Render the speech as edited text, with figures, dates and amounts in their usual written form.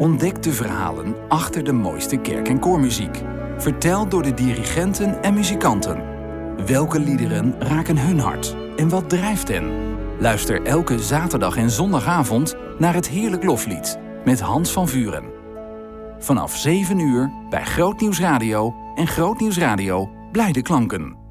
Ontdek de verhalen achter de mooiste kerk- en koormuziek. Verteld door de dirigenten en muzikanten. Welke liederen raken hun hart en wat drijft hen? Luister elke zaterdag en zondagavond naar het Heerlijk Loflied met Hans van Vuren. Vanaf 7 uur bij Groot Nieuws Radio en Groot Nieuws Radio Blijde Klanken.